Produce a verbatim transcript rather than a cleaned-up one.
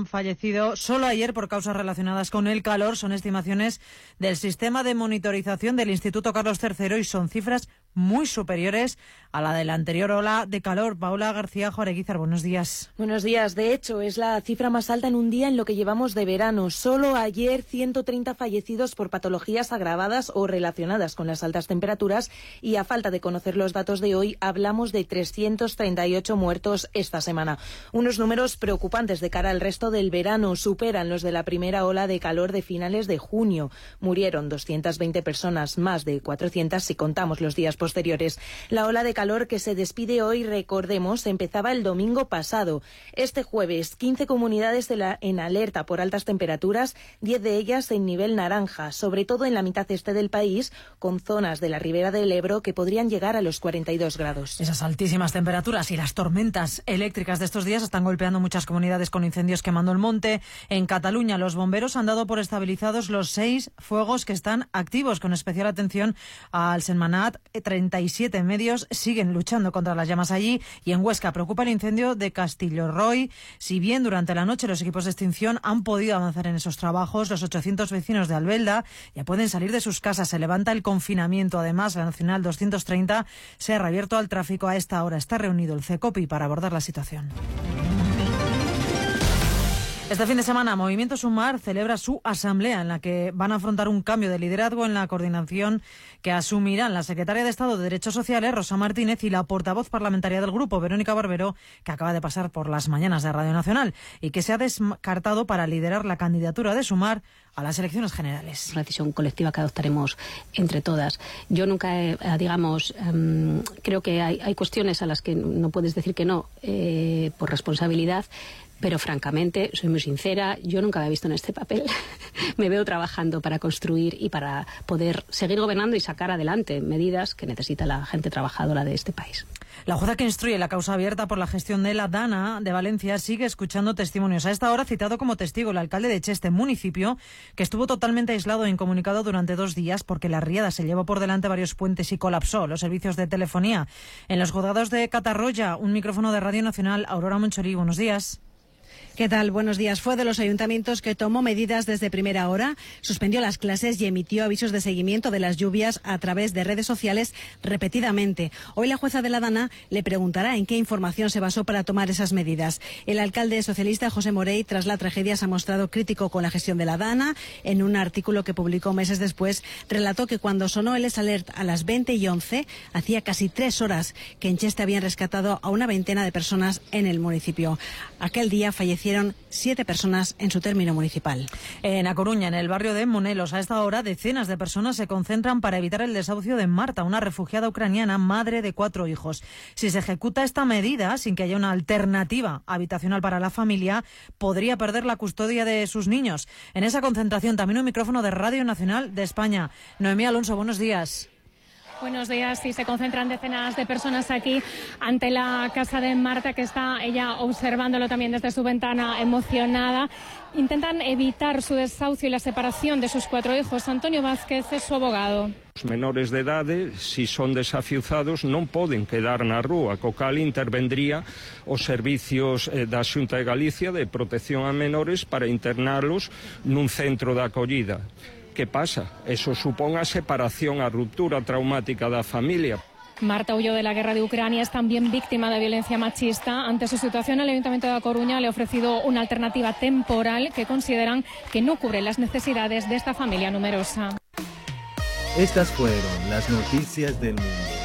han fallecido solo ayer por causas relacionadas con el calor. Son estimaciones del sistema de monitorización del Instituto Carlos tercero y son cifras muy superiores a la de la anterior ola de calor. Paula García Joreguizar, buenos días. Buenos días. De hecho, es la cifra más alta en un día en lo que llevamos de verano. Solo ayer ciento treinta fallecidos por patologías agravadas o relacionadas con las altas temperaturas y a falta de conocer los datos de hoy hablamos de trescientos treinta y ocho muertos esta semana. Unos números preocupantes de cara al resto del verano. Superan los de la primera ola de calor de finales de junio. Murieron doscientas veinte personas, más de cuatrocientas si contamos los días posteriores. La ola de calor que se despide hoy, recordemos, empezaba el domingo pasado. Este jueves, quince comunidades de la, en alerta por altas temperaturas, diez de ellas en nivel naranja, sobre todo en la mitad este del país, con zonas de la ribera del Ebro que podrían llegar a los cuarenta y dos grados. Esas altísimas temperaturas y las tormentas eléctricas de estos días están golpeando muchas comunidades con incendios quemando el monte. En Cataluña, los bomberos han dado por estabilizados los seis fuegos que están activos, con especial atención al Sentmenat. treinta y siete medios siguen luchando contra las llamas allí, y en Huesca preocupa el incendio de Castillorroy. Si bien durante la noche los equipos de extinción han podido avanzar en esos trabajos, los ochocientos vecinos de Albelda ya pueden salir de sus casas. Se levanta el confinamiento. Además, la Nacional doscientos treinta se ha reabierto al tráfico. A esta hora está reunido el CECOPI para abordar la situación. Este fin de semana, Movimiento Sumar celebra su asamblea en la que van a afrontar un cambio de liderazgo en la coordinación que asumirán la secretaria de Estado de Derechos Sociales, Rosa Martínez, y la portavoz parlamentaria del grupo, Verónica Barbero, que acaba de pasar por las mañanas de Radio Nacional y que se ha descartado para liderar la candidatura de Sumar a las elecciones generales. Una decisión colectiva que adoptaremos entre todas. Yo nunca, eh, digamos, um, creo que hay, hay cuestiones a las que no puedes decir que no eh, por responsabilidad. Pero francamente, soy muy sincera, yo nunca me he visto en este papel. Me veo trabajando para construir y para poder seguir gobernando y sacar adelante medidas que necesita la gente trabajadora de este país. La jueza que instruye la causa abierta por la gestión de la Dana de Valencia sigue escuchando testimonios. A esta hora, citado como testigo el alcalde de Cheste, municipio que estuvo totalmente aislado e incomunicado durante dos días porque la riada se llevó por delante varios puentes y colapsó los servicios de telefonía. En los juzgados de Catarroya, un micrófono de Radio Nacional, Aurora Monchorí, buenos días. ¿Qué tal? Buenos días. Fue de los ayuntamientos que tomó medidas desde primera hora, suspendió las clases y emitió avisos de seguimiento de las lluvias a través de redes sociales repetidamente. Hoy la jueza de la Dana le preguntará en qué información se basó para tomar esas medidas. El alcalde socialista José Morey, tras la tragedia, se ha mostrado crítico con la gestión de la Dana. En un artículo que publicó meses después, relató que cuando sonó el S-Alert a las veinte y once, hacía casi tres horas que en Cheste habían rescatado a una veintena de personas en el municipio. Aquel día falleció Hicieron siete personas en su término municipal. En A Coruña, en el barrio de Monelos, a esta hora decenas de personas se concentran para evitar el desahucio de Marta, una refugiada ucraniana, madre de cuatro hijos. Si se ejecuta esta medida sin que haya una alternativa habitacional para la familia, podría perder la custodia de sus niños. En esa concentración también un micrófono de Radio Nacional de España. Noemí Alonso, buenos días. Buenos días. Sí, se concentran decenas de personas aquí ante la casa de Marta, que está ella observándolo también desde su ventana, emocionada. Intentan evitar su desahucio y la separación de sus cuatro hijos. Antonio Vázquez es su abogado. Os menores de idade, si son desafiuzados, non poden quedar na rúa, co cal intervendría os servicios eh, da Xunta de Galicia de protección a menores para internalos nun centro de acollida. ¿Qué pasa? Eso supón a separación, a ruptura traumática da familia. Marta huyó de la guerra de Ucrania, es también víctima de violencia machista. Ante su situación, el Ayuntamiento de A Coruña le ha ofrecido una alternativa temporal que consideran que no cubre las necesidades de esta familia numerosa. Estas fueron las noticias del mundo.